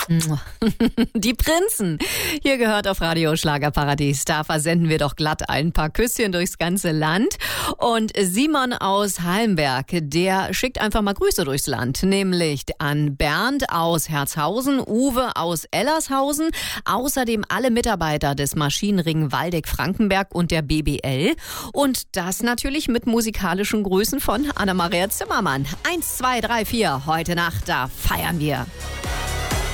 Die Prinzen. Hier gehört auf Radio Schlagerparadies. Da versenden wir doch glatt ein paar Küsschen durchs ganze Land. Und Simon aus Hallenberg, der schickt einfach mal Grüße durchs Land. Nämlich an Bernd aus Herzhausen, Uwe aus Ellershausen, außerdem alle Mitarbeiter des Maschinenring Waldeck-Frankenberg und der BBL. Und das natürlich mit musikalischen Grüßen von Anna-Maria Zimmermann. 1, 2, 3, 4. Heute Nacht, da feiern wir.